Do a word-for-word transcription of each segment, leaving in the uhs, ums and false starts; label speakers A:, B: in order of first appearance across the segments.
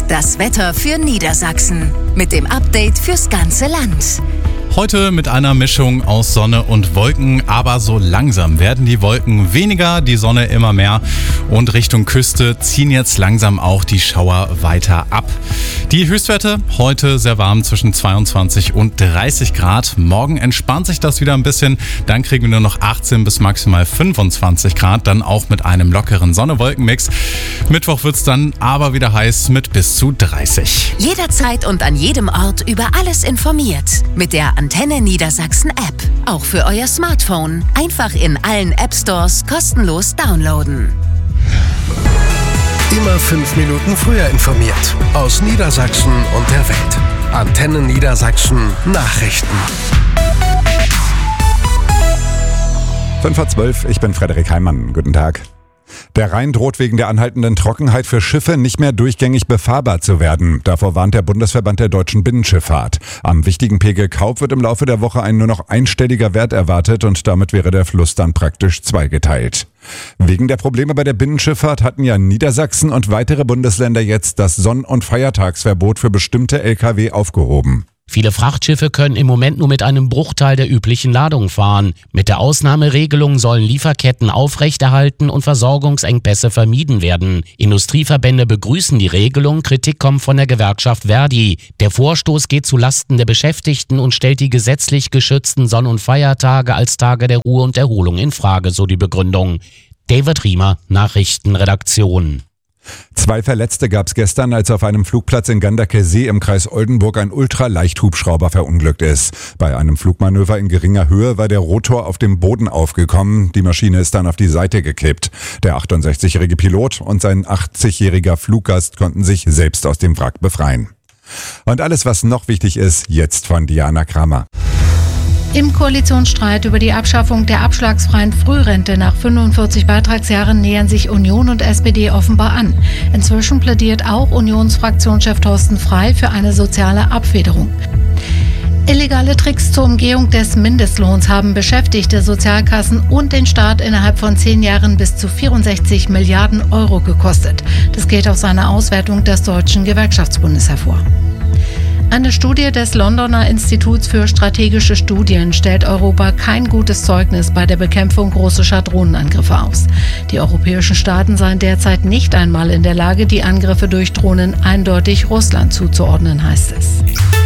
A: Das Wetter für Niedersachsen mit dem Update fürs ganze Land.
B: Heute mit einer Mischung aus Sonne und Wolken, aber so langsam werden die Wolken weniger, die Sonne immer mehr und Richtung Küste ziehen jetzt langsam auch die Schauer weiter ab. Die Höchstwerte heute sehr warm zwischen zweiundzwanzig und dreißig Grad. Morgen entspannt sich das wieder ein bisschen, dann kriegen wir nur noch achtzehn bis maximal fünfundzwanzig Grad, dann auch mit einem lockeren Sonne-Wolken-Mix. Mittwoch wird es dann aber wieder heiß mit bis zu dreißig.
A: Jederzeit und an jedem Ort über alles informiert mit der Antenne Niedersachsen App. Auch für euer Smartphone. Einfach in allen App Stores kostenlos downloaden.
C: Immer fünf Minuten früher informiert. Aus Niedersachsen und der Welt. Antenne Niedersachsen Nachrichten.
D: fünf vor zwölf, ich bin Frederik Heimann. Guten Tag. Der Rhein droht wegen der anhaltenden Trockenheit für Schiffe nicht mehr durchgängig befahrbar zu werden. Davor warnt der Bundesverband der deutschen Binnenschifffahrt. Am wichtigen Pegel Kaub wird im Laufe der Woche ein nur noch einstelliger Wert erwartet und damit wäre der Fluss dann praktisch zweigeteilt. Wegen der Probleme bei der Binnenschifffahrt hatten ja Niedersachsen und weitere Bundesländer jetzt das Sonn- und Feiertagsverbot für bestimmte L K W aufgehoben.
E: Viele Frachtschiffe können im Moment nur mit einem Bruchteil der üblichen Ladung fahren. Mit der Ausnahmeregelung sollen Lieferketten aufrechterhalten und Versorgungsengpässe vermieden werden. Industrieverbände begrüßen die Regelung, Kritik kommt von der Gewerkschaft Verdi. Der Vorstoß geht zu Lasten der Beschäftigten und stellt die gesetzlich geschützten Sonn- und Feiertage als Tage der Ruhe und Erholung in Frage, so die Begründung. David Riemer, Nachrichtenredaktion.
D: Zwei Verletzte gab es gestern, als auf einem Flugplatz in Ganderkesee im Kreis Oldenburg ein Ultraleichthubschrauber verunglückt ist. Bei einem Flugmanöver in geringer Höhe war der Rotor auf dem Boden aufgekommen. Die Maschine ist dann auf die Seite gekippt. Der achtundsechzigjährige Pilot und sein achtzigjähriger Fluggast konnten sich selbst aus dem Wrack befreien. Und alles, was noch wichtig ist, jetzt von Diana Kramer.
F: Im Koalitionsstreit über die Abschaffung der abschlagsfreien Frührente nach fünfundvierzig Beitragsjahren nähern sich Union und S P D offenbar an. Inzwischen plädiert auch Unionsfraktionschef Thorsten Frey für eine soziale Abfederung. Illegale Tricks zur Umgehung des Mindestlohns haben Beschäftigte, Sozialkassen und den Staat innerhalb von zehn Jahren bis zu vierundsechzig Milliarden Euro gekostet. Das geht aus einer Auswertung des Deutschen Gewerkschaftsbundes hervor. Eine Studie des Londoner Instituts für strategische Studien stellt Europa kein gutes Zeugnis bei der Bekämpfung russischer Drohnenangriffe aus. Die europäischen Staaten seien derzeit nicht einmal in der Lage, die Angriffe durch Drohnen eindeutig Russland zuzuordnen, heißt es.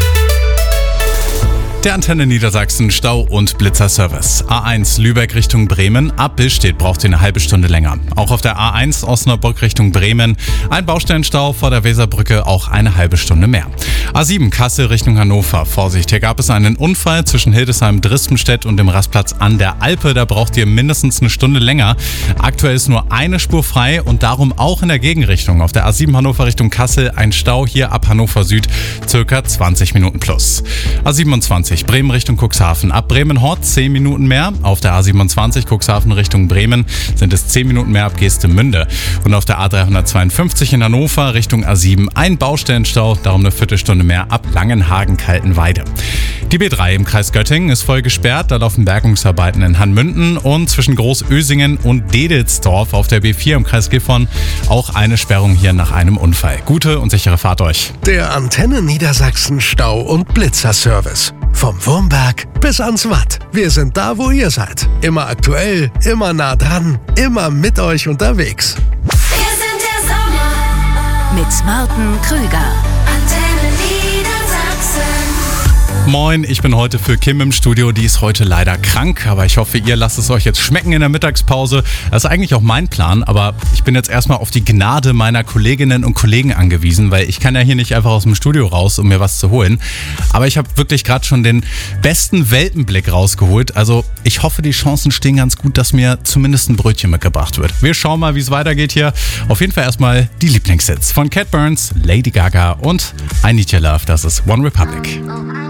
B: Der Antenne Niedersachsen Stau- und Blitzerservice. A eins Lübeck Richtung Bremen. Ab Billstedt braucht ihr eine halbe Stunde länger. Auch auf der A eins Osnabrück Richtung Bremen. Ein Baustellenstau vor der Weserbrücke, auch eine halbe Stunde mehr. A sieben Kassel Richtung Hannover. Vorsicht, hier gab es einen Unfall zwischen Hildesheim-Drispenstedt und dem Rastplatz an der Alpe. Da braucht ihr mindestens eine Stunde länger. Aktuell ist nur eine Spur frei und darum auch in der Gegenrichtung. Auf der A sieben Hannover Richtung Kassel ein Stau hier ab Hannover Süd, circa zwanzig Minuten plus. A siebenundzwanzig Bremen Richtung Cuxhaven. Ab Bremen-Hort zehn Minuten mehr. Auf der A siebenundzwanzig Cuxhaven Richtung Bremen sind es zehn Minuten mehr ab Geestemünde. Und auf der A dreihundertzweiundfünfzig in Hannover Richtung A sieben ein Baustellenstau, darum eine Viertelstunde mehr ab Langenhagen-Kaltenweide. Die B drei im Kreis Göttingen ist voll gesperrt. Da laufen Bergungsarbeiten in Hanmünden und zwischen Großösingen und Dedelsdorf auf der B vier im Kreis Gifhorn auch eine Sperrung hier nach einem Unfall. Gute und sichere Fahrt euch.
C: Der Antenne Niedersachsen Stau- und Blitzerservice. Vom Wurmberg bis ans Watt. Wir sind da, wo ihr seid. Immer aktuell, immer nah dran, immer mit euch unterwegs.
A: Wir sind der Sommer mit Martin Krüger. Antenne Niedersachsen.
B: Moin, ich bin heute für Kim im Studio. Die ist heute leider krank, aber ich hoffe, ihr lasst es euch jetzt schmecken in der Mittagspause. Das ist eigentlich auch mein Plan, aber ich bin jetzt erstmal auf die Gnade meiner Kolleginnen und Kollegen angewiesen, weil ich kann ja hier nicht einfach aus dem Studio raus, um mir was zu holen. Aber ich habe wirklich gerade schon den besten Welpenblick rausgeholt. Also ich hoffe, die Chancen stehen ganz gut, dass mir zumindest ein Brötchen mitgebracht wird. Wir schauen mal, wie es weitergeht hier. Auf jeden Fall erstmal die Lieblingshits von Cat Burns, Lady Gaga und I Need Your Love. Das ist One Republic.